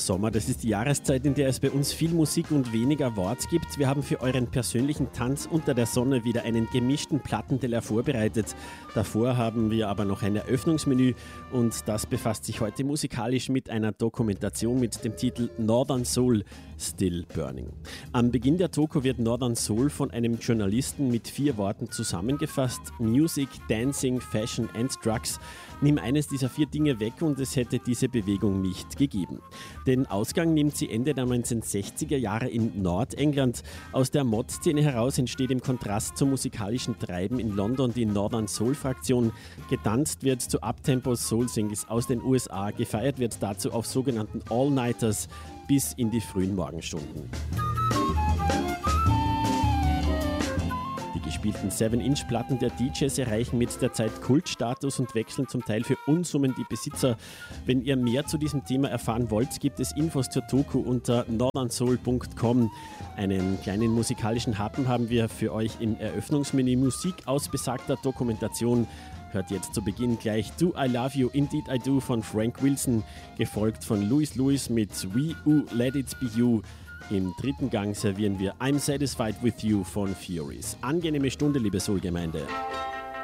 Sommer, das ist die Jahreszeit, in der es bei uns viel Musik und weniger Wort gibt. Wir haben für euren persönlichen Tanz unter der Sonne wieder einen gemischten Plattenteller vorbereitet. Davor haben wir aber noch ein Eröffnungsmenü und das befasst sich heute musikalisch mit einer Dokumentation mit dem Titel Northern Soul Still Burning. Am Beginn der Doku wird Northern Soul von einem Journalisten mit 4 Worten zusammengefasst: Music, Dancing, Fashion and Drugs. Nimm eines dieser 4 Dinge weg und es hätte diese Bewegung nicht gegeben. Den Ausgang nimmt sie Ende der 1960er Jahre in Nordengland. Aus der Mod-Szene heraus entsteht im Kontrast zum musikalischen Treiben in London die Northern Soul-Fraktion. Getanzt wird zu Uptempo-Soul-Singles aus den USA. Gefeiert wird dazu auf sogenannten All-Nighters bis in die frühen Morgenstunden. Die gespielten 7-Inch-Platten der DJs erreichen mit der Zeit Kultstatus und wechseln zum Teil für Unsummen die Besitzer. Wenn ihr mehr zu diesem Thema erfahren wollt, gibt es Infos zur Doku unter northernsoul.com. Einen kleinen musikalischen Happen haben wir für euch im Eröffnungsmenü: Musik aus besagter Dokumentation. Hört jetzt zu Beginn gleich Do I Love You, Indeed I Do von Frank Wilson, gefolgt von Louis Lewis mit We Ooh Let It Be You. Im dritten Gang servieren wir I'm Satisfied With You von Furies. Angenehme Stunde, liebe Soul-Gemeinde.